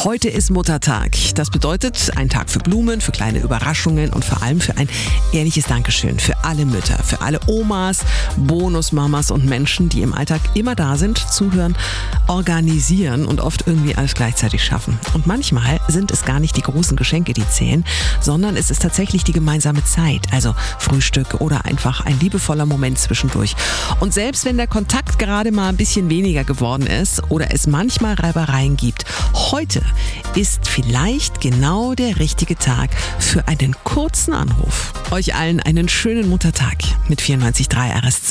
Heute ist Muttertag. Das bedeutet ein Tag für Blumen, für kleine Überraschungen und vor allem für ein ehrliches Dankeschön für alle Mütter, für alle Omas, Bonusmamas und Menschen, die im Alltag immer da sind, zuhören, organisieren und oft irgendwie alles gleichzeitig schaffen. Und manchmal sind es gar nicht die großen Geschenke, die zählen, sondern es ist tatsächlich die gemeinsame Zeit, also Frühstück oder einfach ein liebevoller Moment zwischendurch. Und selbst wenn der Kontakt gerade mal ein bisschen weniger geworden ist oder es manchmal Reibereien gibt, heute ist vielleicht genau der richtige Tag für einen kurzen Anruf. Euch allen einen schönen Muttertag mit 94.3 RS2.